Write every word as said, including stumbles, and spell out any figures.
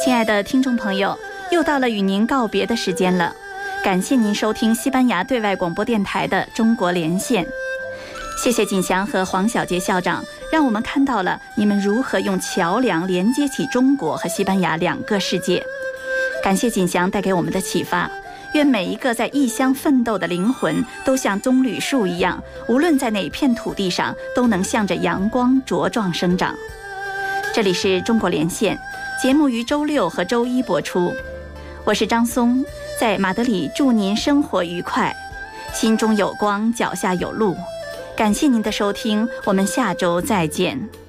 亲爱的听众朋友，又到了与您告别的时间了。感谢您收听西班牙对外广播电台的中国连线。谢谢景祥和黄小杰校长，让我们看到了你们如何用桥梁连接起中国和西班牙两个世界。感谢景祥带给我们的启发，愿每一个在异乡奋斗的灵魂都像棕榈树一样，无论在哪片土地上，都能向着阳光茁壮生长。这里是中国连线，节目于周六和周一播出。我是张松，在马德里祝您生活愉快，心中有光，脚下有路。感谢您的收听，我们下周再见。